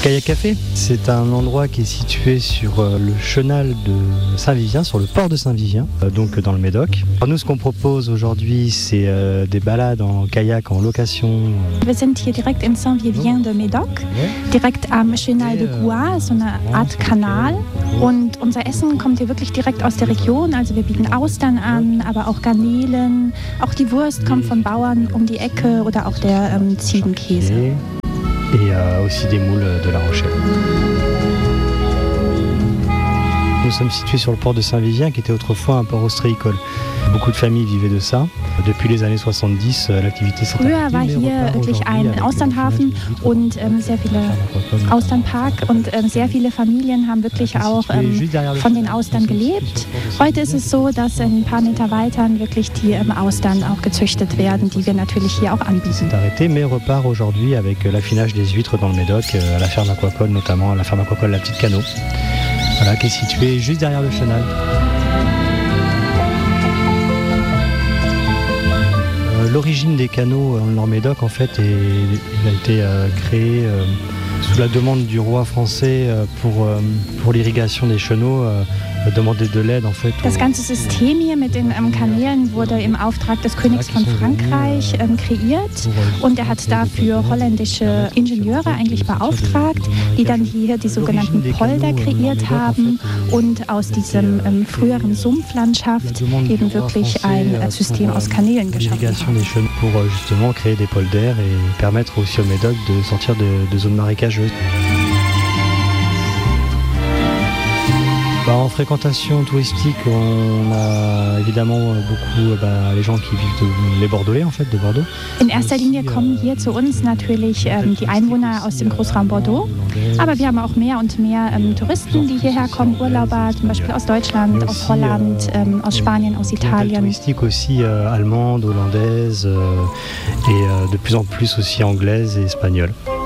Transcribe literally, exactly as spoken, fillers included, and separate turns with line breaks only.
Kayak Café, c'est un endroit qui est situé sur euh, le chenal de Saint-Vivien, sur le port de Saint-Vivien, euh, donc dans le Médoc. Alors nous, ce qu'on propose aujourd'hui, c'est euh, des balades en kayak en location.
Wir sind hier direkt in Saint-Vivien de Médoc, direkt am Chenal de Gois, so eine Art Kanal. Und unser Essen kommt hier wirklich direkt aus der Region. Also wir bieten Austern an, aber auch Garnelen. Auch die Wurst kommt von Bauern um die Ecke oder auch der ähm, Ziegenkäse.
Et euh, aussi des moules de La Rochelle. Nous sommes situés sur le port de Saint-Vivien qui était autrefois un port ostréicole. Beaucoup de familles vivaient de ça. Depuis les années soixante-dix, l'activité s'est arrêtée.
Früher war hier wirklich ein Austernhafen und ähm, sehr viele Austernpark und ähm, sehr viele Familien haben wirklich auch ähm, von den Austern gelebt. Heute ist es so, dass ein paar Meter weiter wirklich die ähm, Austern auch gezüchtet werden, die wir natürlich hier auch anbieten.
C'est arrêté, mais repart aujourd'hui avec l'affinage des huîtres dans le Médoc, à la ferme aquacole, notamment à la ferme aquacole La Petite Canot, voilà, qui est située juste derrière le chenal. L'origine des canots en Nord-Médoc, en fait, est, il a été euh, créé euh, sous la demande du roi français euh, pour, euh, pour l'irrigation des chenaux, euh, demander de l'aide en fait.
Das ganze System hier mit den ähm, Kanälen wurde im Auftrag des Königs von Frankreich ähm, kreiert und er hat dafür holländische Ingenieure eigentlich beauftragt, die dann hier die sogenannten Polder kreiert haben und aus diesem ähm, früheren Sumpflandschaft eben wirklich ein äh, System aus Kanälen geschaffen haben.
Pour justement créer des polders et permettre aussi au Médoc de sortir de, de zones marécageuses. Bah, en fréquentation touristique, on a évidemment beaucoup bah, les gens qui vivent, de, les Bordelais en fait, de Bordeaux.
In erster Linie kommen hier zu uns natürlich ähm, die Einwohner aus dem Großraum Bordeaux, aber wir haben auch mehr und mehr ähm, Touristen, die hierher kommen, Urlauber, zum Beispiel aus Deutschland, aus Holland, ähm, aus Spanien, aus Italien.
Touristique aussi euh, allemande, hollandaise euh, et euh, de plus en plus aussi anglaise et espagnole.